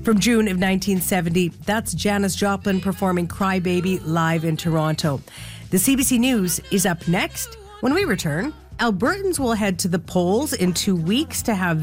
From June of 1970, that's Janis Joplin performing Cry Baby live in Toronto. The CBC News is up next. When we return, Albertans will head to the polls in 2 weeks to have